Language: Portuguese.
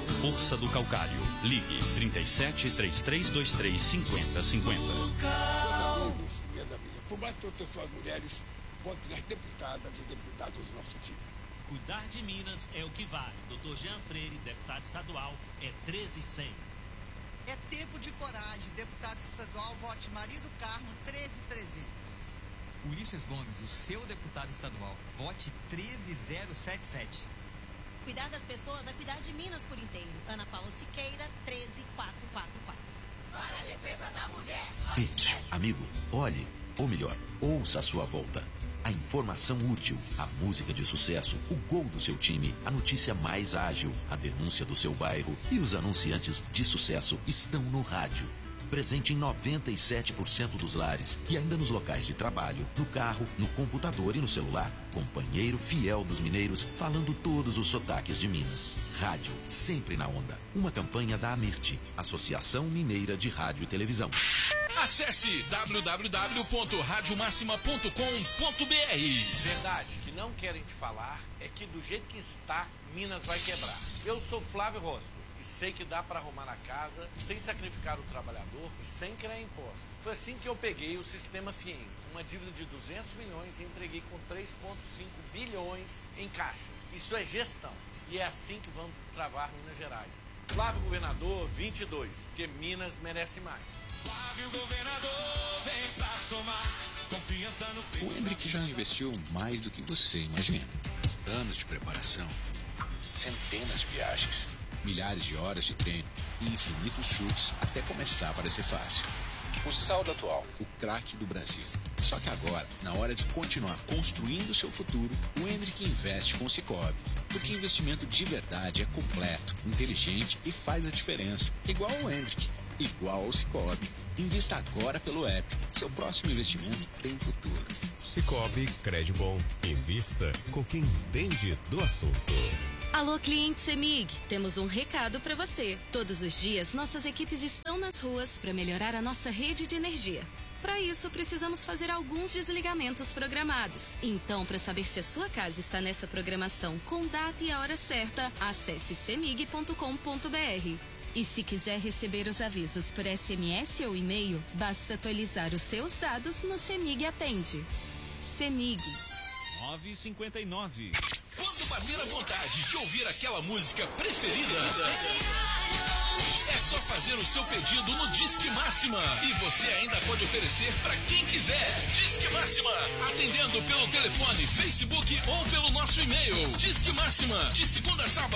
força do calcário. Ligue 37 3323 5050. Minhas amigas, por mais que eu tenha suas mulheres, vote nas deputadas e deputados do nosso time. Cuidar de Minas é o que vale. Dr. Jean Freire, deputado estadual, é 13100. É tempo de coragem. Deputado estadual, vote Marido Carmo, 13300. Ulisses Gomes, o seu deputado estadual, vote 13077. Cuidar das pessoas é cuidar de Minas por inteiro. Ana Paula Siqueira, 13444. Para a defesa da mulher. Amigo, olhe, ou melhor, ouça a sua volta. A informação útil, a música de sucesso, o gol do seu time, a notícia mais ágil, a denúncia do seu bairro e os anunciantes de sucesso estão no rádio. Presente em 97% dos lares e ainda nos locais de trabalho, no carro, no computador e no celular. Companheiro fiel dos mineiros, falando todos os sotaques de Minas. Rádio, sempre na onda. Uma campanha da Amirte, Associação Mineira de Rádio e Televisão. Acesse www.radiomaxima.com.br. Verdade que não querem te falar é que do jeito que está, Minas vai quebrar. Eu sou Flávio Rosco e sei que dá para arrumar a casa sem sacrificar o trabalhador e sem criar imposto. Foi assim que eu peguei o sistema FIEM, uma dívida de 200 milhões e entreguei com 3,5 bilhões em caixa. Isso é gestão e é assim que vamos destravar Minas Gerais. Flávio Governador 22, porque Minas merece mais. Flávio Governador, vem pra somar confiança no peito. O Hendrick já investiu mais do que você imagina. Anos de preparação, centenas de viagens, milhares de horas de treino e infinitos chutes até começar a parecer fácil. O saldo atual, o craque do Brasil. Só que agora, na hora de continuar construindo o seu futuro, o Hendrick investe com o Sicoob. Porque investimento de verdade é completo, inteligente e faz a diferença. Igual ao Hendrick, igual ao Sicoob. Invista agora pelo app. Seu próximo investimento tem futuro. Sicoob, crédito bom. Invista com quem entende do assunto. Alô, cliente CEMIG, temos um recado para você. Todos os dias, nossas equipes estão nas ruas para melhorar a nossa rede de energia. Para isso, precisamos fazer alguns desligamentos programados. Então, para saber se a sua casa está nessa programação com data e a hora certa, acesse cemig.com.br. E se quiser receber os avisos por SMS ou e-mail, basta atualizar os seus dados no CEMIG Atende. CEMIG. 9h59. Quando bater a vontade de ouvir aquela música preferida, é só fazer o seu pedido no Disque Máxima. E você ainda pode oferecer para quem quiser. Disque Máxima, atendendo pelo telefone, Facebook ou pelo nosso e-mail. Disque Máxima, de segunda a sábado.